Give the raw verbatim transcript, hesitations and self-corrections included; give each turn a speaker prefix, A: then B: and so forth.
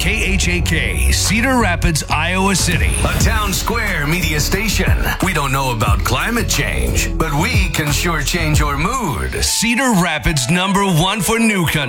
A: K H A K, Cedar Rapids, Iowa City.
B: A town square media station. We don't know about climate change, but we can sure change your mood.
A: Cedar Rapids, number one for new country.